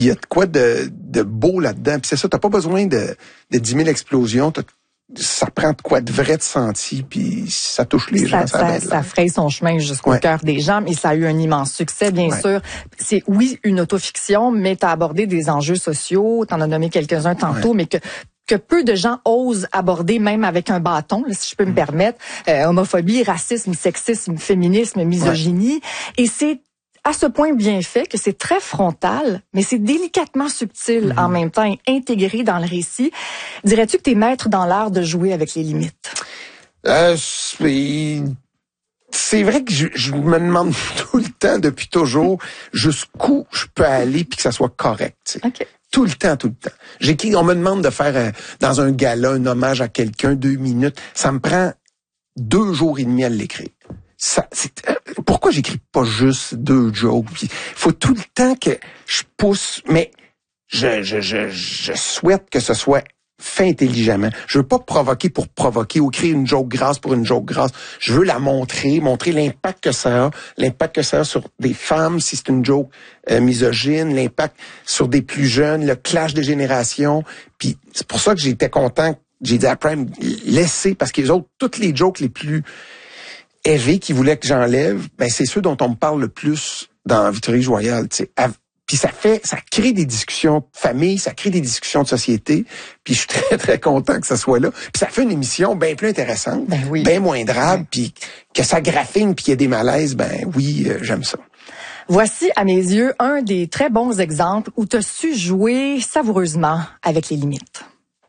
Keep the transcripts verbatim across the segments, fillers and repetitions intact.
Il y a de quoi de, de beau là-dedans. Puis c'est ça, t'as pas besoin de, de dix mille explosions. T'as, ça prend de quoi de vrai de senti, puis ça touche les ça, gens. Ça, ça, ça fraye son chemin jusqu'au ouais. cœur des gens, mais ça a eu un immense succès, bien ouais. sûr. C'est, oui, une autofiction, mais tu as abordé des enjeux sociaux, tu en as nommé quelques-uns tantôt, ouais. mais que que peu de gens osent aborder, même avec un bâton, là, si je peux me permettre, euh, homophobie, racisme, sexisme, féminisme, misogynie. Ouais. Et c'est à ce point bien fait que c'est très frontal, mais c'est délicatement subtil mm-hmm. en même temps et intégré dans le récit. Dirais-tu que tu es maître dans l'art de jouer avec les limites? Euh, c'est... c'est vrai que je, je me demande tout le temps, depuis toujours, jusqu'où je peux aller puis que ça soit correct. Tu sais. Okay. Tout le temps, tout le temps. J'écris, on me demande de faire euh, dans un gala un hommage à quelqu'un, deux minutes. Ça me prend deux jours et demi à l'écrire. Ça, c'est, euh, pourquoi j'écris pas juste deux jokes? Il faut tout le temps que je pousse, mais je, je, je, je souhaite que ce soit fait intelligemment. Je veux pas provoquer pour provoquer ou créer une joke grasse pour une joke grasse. Je veux la montrer, montrer l'impact que ça a, l'impact que ça a sur des femmes si c'est une joke euh, misogyne, l'impact sur des plus jeunes, le clash des générations. Puis c'est pour ça que j'étais content. J'ai dit à Prime, laissez, parce que les autres, toutes les jokes les plus élevés qui voulaient que j'enlève, ben c'est ceux dont on me parle le plus dans Vitrerie Royale, tu sais. Puis ça fait, ça crée des discussions de famille, ça crée des discussions de société. Puis je suis très, très content que ça soit là. Puis ça fait une émission bien plus intéressante, ben oui. bien moins drabe, puis que ça graffine, puis qu'il y ait des malaises, ben oui, euh, j'aime ça. Voici, à mes yeux, un des très bons exemples où tu as su jouer savoureusement avec les limites.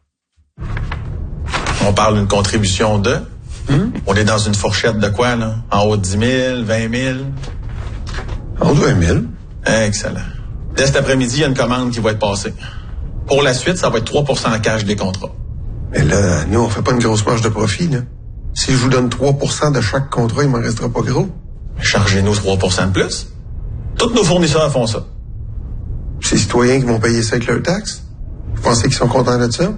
On parle d'une contribution de... Hum? On est dans une fourchette de quoi, là? En haut de dix mille, vingt mille? En haut de vingt mille. Excellent. Dès cet après-midi, il y a une commande qui va être passée. Pour la suite, ça va être trois pour cent en cash des contrats. Mais là, nous, on fait pas une grosse marge de profit, là. Si je vous donne trois pour cent de chaque contrat, il m'en restera pas gros. Chargez-nous trois pour cent de plus. Tous nos fournisseurs font ça. C'est les citoyens qui vont payer ça avec leurs taxes? Vous pensez qu'ils sont contents de ça?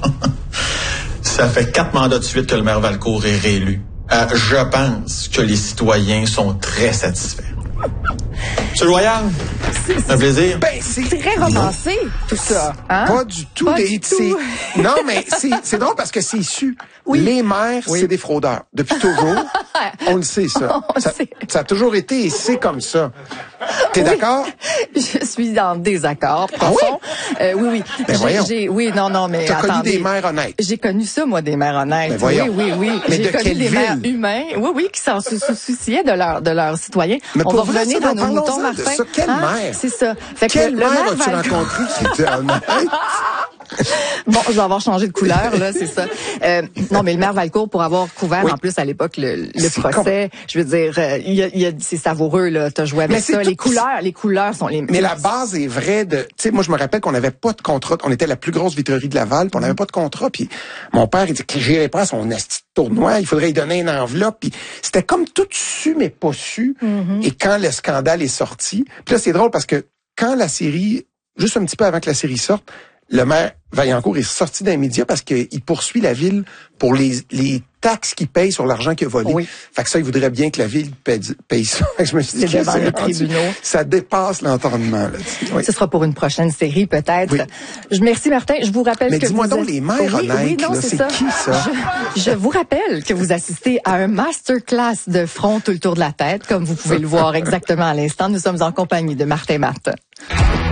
Ça fait quatre mandats de suite que le maire Valcourt est réélu. Euh, je pense que les citoyens sont très satisfaits. Monsieur le Royal, c'est un plaisir. Ben, c'est très romancé, tout ça. Hein? Pas du tout. Pas des, du tout. Non, mais c'est, c'est drôle parce que c'est su. Oui. Les maires, oui. c'est des fraudeurs. Depuis toujours, on le sait, ça. On ça, sait. ça a toujours été et c'est comme ça. T'es oui. d'accord? Je suis en désaccord ah profond. Oui? Euh, oui, oui. Ben voyons. J'ai, oui, non, non, mais T'as attendez. connu des maires honnêtes. J'ai connu ça, moi, des maires honnêtes. Ben voyons. Oui, oui, oui. Mais J'ai de connu quelle des ville? maires humains. Oui, oui, qui s'en souciaient de, leur, de leurs citoyens. Mais on va vrai, revenir ça, dans nos moutons, Martin. Ça. Quelle hein? maire? C'est ça. Fait Quelle que maire le as-tu maire rencontré qui était honnête? Bon, je vais avoir changé de couleur, là, c'est ça. Euh, non, mais le maire Valcourt, pour avoir couvert, oui. en plus, à l'époque, le, le procès, com... je veux dire, euh, il y a, il y a, c'est savoureux, là, t'as joué avec mais ça. Les couleurs, les couleurs sont les mêmes. Mais la base est vraie de, tu sais, moi, je me rappelle qu'on n'avait pas de contrat. On était la plus grosse vitrerie de Laval, puis on n'avait pas de contrat. Puis mon père, il dit que j'irais pas à son esti de tournoi, il faudrait lui donner une enveloppe. Puis c'était comme tout su, mais pas su. Mm-hmm. Et quand le scandale est sorti, puis là, c'est drôle parce que quand la série, juste un petit peu avant que la série sorte, le maire Vaillancourt est sorti d'un média parce qu'il poursuit la ville pour les, les taxes qu'il paye sur l'argent qu'il a volé. Oui. Fait que ça, il voudrait bien que la ville paye, paye ça. Je me suis dit c'est devant les tribunaux. Ça dépasse l'entendement. Là. Oui. Ce sera pour une prochaine série, peut-être. Oui. Je, merci, Martin. Je vous rappelle Mais que dis-moi vous donc, les maires oui, honnêtes, oui, non, là, c'est, c'est ça. qui ça? Je, je vous rappelle que vous assistez à un masterclass de front tout le tour de la tête, comme vous pouvez le voir exactement à l'instant. Nous sommes en compagnie de Martin Martin.